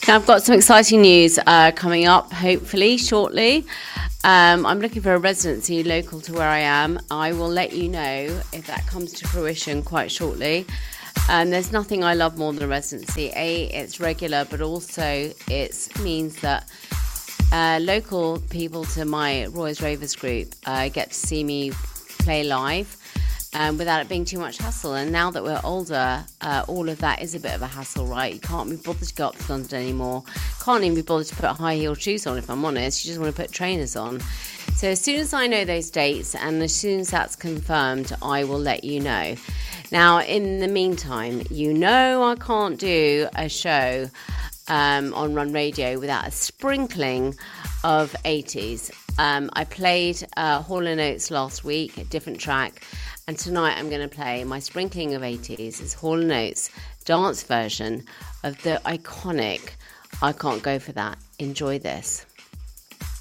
Now, I've got some exciting news coming up, hopefully, shortly. I'm looking for a residency local to where I am. I will let you know if that comes to fruition quite shortly. There's nothing I love more than a residency. It's regular, but also it means that local people to my Roy's Ravers group get to see me play live without it being too much hassle. And now that we're older, all of that is a bit of a hassle, right? You can't be bothered to go up to London anymore. Can't even be bothered to put high-heeled shoes on, if I'm honest. You just want to put trainers on. So as soon as I know those dates and as soon as that's confirmed, I will let you know. Now, in the meantime, I can't do a show on Run Radio without a sprinkling of 80s. I played Hall & Oates last week, a different track, and tonight I'm going to play my sprinkling of 80s. It's Hall & Oates' dance version of the iconic I Can't Go For That. Enjoy this.